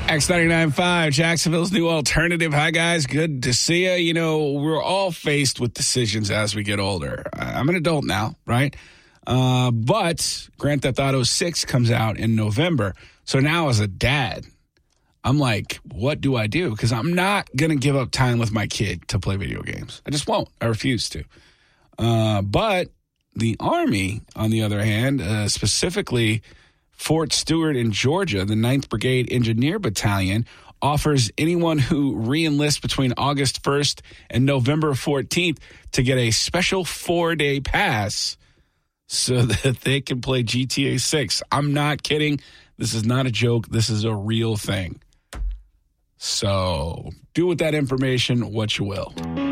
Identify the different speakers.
Speaker 1: X99.5, Jacksonville's new alternative. Hi, guys. Good to see you. You know, we're all faced with decisions as we get older. I'm an adult now, right? But Grand Theft Auto 6 comes out in November. So now as a dad, I'm like, what do I do? Because I'm not going to give up time with my kid to play video games. I just won't. I refuse to. But the Army, on the other hand, specifically Fort Stewart in Georgia, the 9th Brigade Engineer Battalion, offers anyone who re-enlists between August 1st and November 14th to get a special 4-day pass so that they can play GTA 6. I'm not kidding. This is not a joke. This is a real thing. So do with that information what you will.